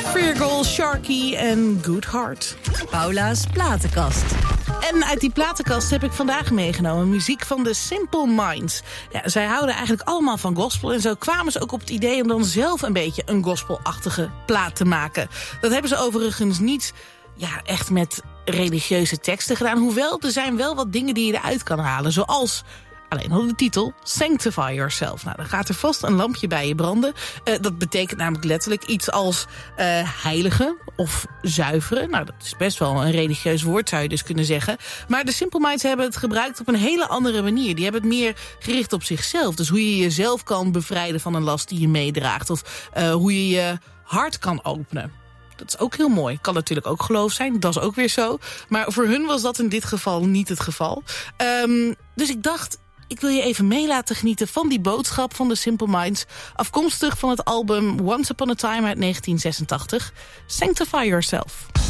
Virgil, Sharky en Good Heart. Paula's platenkast. En uit die platenkast heb ik vandaag meegenomen muziek van de Simple Minds. Ja, zij houden eigenlijk allemaal van gospel en zo kwamen ze ook op het idee om dan zelf een beetje een gospelachtige plaat te maken. Dat hebben ze overigens niet echt met religieuze teksten gedaan. Hoewel, er zijn wel wat dingen die je eruit kan halen. Zoals alleen al de titel Sanctify Yourself. Nou, dan gaat er vast een lampje bij je branden. Dat betekent namelijk letterlijk iets als heiligen of zuiveren. Nou, dat is best wel een religieus woord, zou je dus kunnen zeggen. Maar de Simple Minds hebben het gebruikt op een hele andere manier. Die hebben het meer gericht op zichzelf. Dus hoe je jezelf kan bevrijden van een last die je meedraagt. Of hoe je je hart kan openen. Dat is ook heel mooi. Kan natuurlijk ook geloof zijn. Dat is ook weer zo. Maar voor hun was dat in dit geval niet het geval. Dus ik dacht, ik wil je even mee laten genieten van die boodschap van de Simple Minds. Afkomstig van het album Once Upon a Time uit 1986. Sanctify Yourself.